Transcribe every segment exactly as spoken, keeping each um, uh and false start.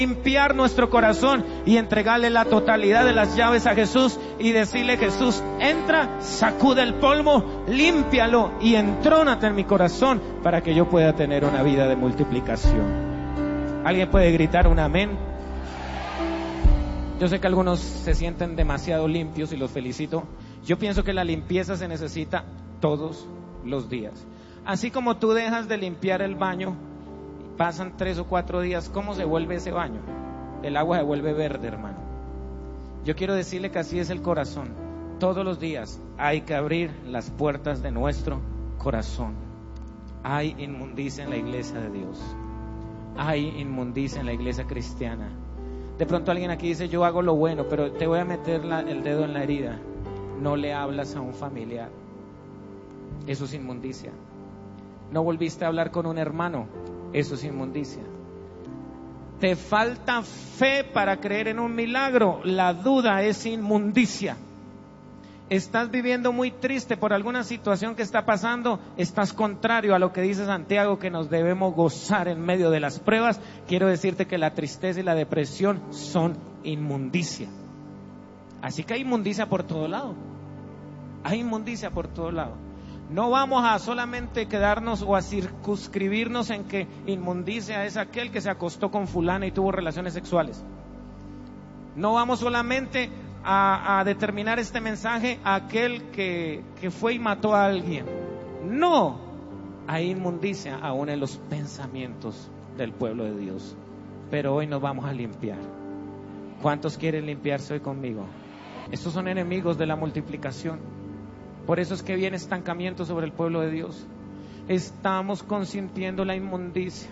limpiar nuestro corazón y entregarle la totalidad de las llaves a Jesús y decirle: Jesús, entra, sacude el polvo, límpialo y entrónate en mi corazón para que yo pueda tener una vida de multiplicación. ¿Alguien puede gritar un amén? Yo sé que algunos se sienten demasiado limpios y los felicito. Yo pienso que la limpieza se necesita todos los días. Así como tú dejas de limpiar el baño, pasan tres o cuatro días, ¿cómo se vuelve ese baño? El agua se vuelve verde, hermano. Yo quiero decirle que así es el corazón. Todos los días hay que abrir las puertas de nuestro corazón. Hay inmundicia en la iglesia de Dios. Hay inmundicia en la iglesia cristiana. De pronto alguien aquí dice: yo hago lo bueno, pero te voy a meter la, el dedo en la herida. No le hablas a un familiar. Eso es inmundicia. No volviste a hablar con un hermano. Eso es inmundicia. Te falta fe para creer en un milagro. La duda es inmundicia. Estás viviendo muy triste por alguna situación que está pasando. Estás contrario a lo que dice Santiago, que nos debemos gozar en medio de las pruebas. Quiero decirte que la tristeza y la depresión son inmundicia. Así que hay inmundicia por todo lado. Hay inmundicia por todo lado. No vamos a solamente quedarnos o a circunscribirnos en que inmundicia es aquel que se acostó con fulana y tuvo relaciones sexuales. No vamos solamente a, a determinar este mensaje a aquel que, que fue y mató a alguien. No, hay inmundicia aún en los pensamientos del pueblo de Dios. Pero hoy nos vamos a limpiar. ¿Cuántos quieren limpiarse hoy conmigo? Estos son enemigos de la multiplicación. Por eso es que viene estancamiento sobre el pueblo de Dios. Estamos consintiendo la inmundicia.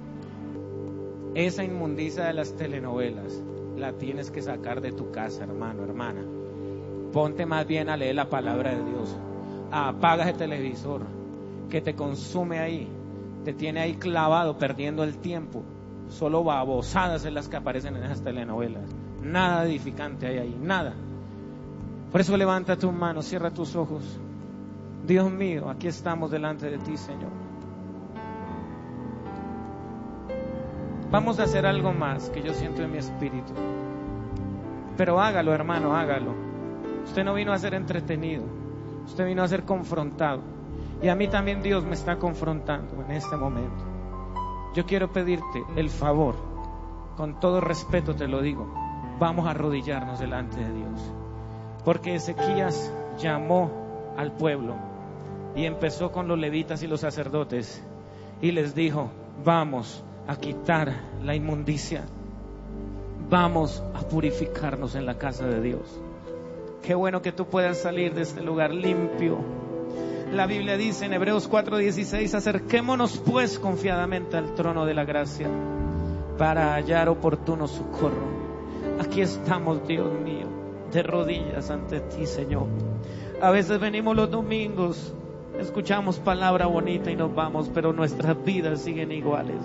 Esa inmundicia de las telenovelas la tienes que sacar de tu casa, hermano, hermana. Ponte más bien a leer la palabra de Dios. Apaga el televisor que te consume ahí, te tiene ahí clavado, perdiendo el tiempo. Solo babosadas en las que aparecen en esas telenovelas. Nada edificante hay ahí, nada. Por eso levanta tu mano, cierra tus ojos. Dios mío, aquí estamos delante de ti, Señor. Vamos a hacer algo más que yo siento en mi espíritu. Pero hágalo, hermano, hágalo. Usted no vino a ser entretenido. Usted vino a ser confrontado. Y a mí también Dios me está confrontando en este momento. Yo quiero pedirte el favor, con todo respeto te lo digo. Vamos a arrodillarnos delante de Dios. Porque Ezequías llamó al pueblo y empezó con los levitas y los sacerdotes y les dijo: vamos a quitar la inmundicia, vamos a purificarnos en la casa de Dios. Qué bueno que tú puedas salir de este lugar limpio. La Biblia dice en Hebreos cuatro dieciséis: acerquémonos pues confiadamente al trono de la gracia para hallar oportuno socorro. Aquí estamos, Dios mío, de rodillas ante ti, Señor. A veces venimos los domingos, escuchamos palabra bonita y nos vamos, pero nuestras vidas siguen iguales.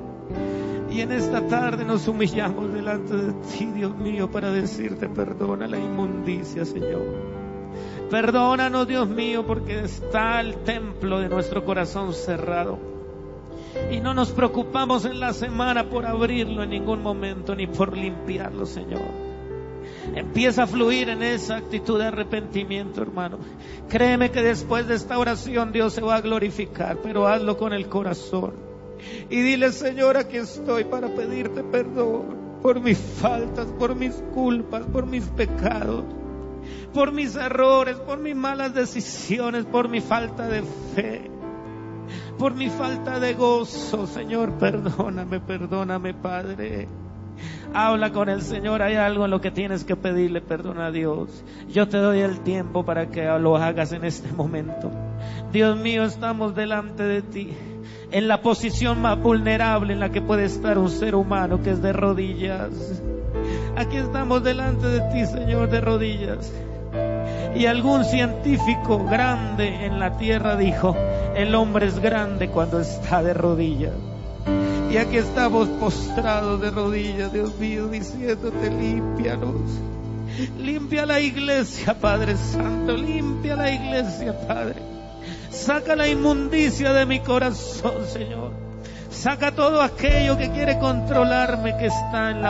Y en esta tarde nos humillamos delante de ti, Dios mío, para decirte: perdona la inmundicia, Señor. Perdónanos, Dios mío, porque está el templo de nuestro corazón cerrado y no nos preocupamos en la semana por abrirlo en ningún momento, ni por limpiarlo, Señor. Empieza a fluir en esa actitud de arrepentimiento, hermano. Créeme que después de esta oración Dios se va a glorificar, pero hazlo con el corazón. Y dile: Señor, aquí estoy para pedirte perdón por mis faltas, por mis culpas, por mis pecados, por mis errores, por mis malas decisiones, por mi falta de fe, por mi falta de gozo. Señor, perdóname, perdóname, Padre. Habla con el Señor. Hay algo en lo que tienes que pedirle perdón a Dios. Yo te doy el tiempo para que lo hagas en este momento. Dios mío, estamos delante de ti, en la posición más vulnerable en la que puede estar un ser humano, que es de rodillas. Aquí estamos delante de ti, Señor, de rodillas. Y algún científico grande en la tierra dijo: el hombre es grande cuando está de rodillas. Y aquí estamos postrados de rodillas, Dios mío, diciéndote: límpianos. Limpia la iglesia, Padre Santo. Limpia la iglesia, Padre. Saca la inmundicia de mi corazón, Señor. Saca todo aquello que quiere controlarme, que está en la